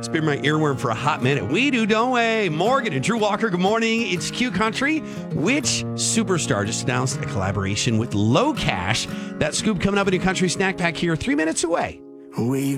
It's been my earworm for a hot minute. We do, don't we? Morgan and Drew Walker, good morning. It's Q Country. Which superstar just announced a collaboration with Low Cash? That scoop coming up in a country snack pack here 3 minutes away. We